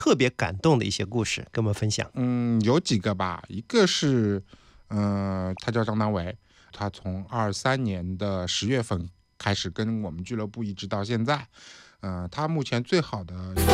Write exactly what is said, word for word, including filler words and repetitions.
特别感动的一些故事跟我们分享？ 嗯，有几个吧，一个是，呃，他叫张当伟，他从二三年的十月份开始跟我们俱乐部一直到现在，呃，他目前最好的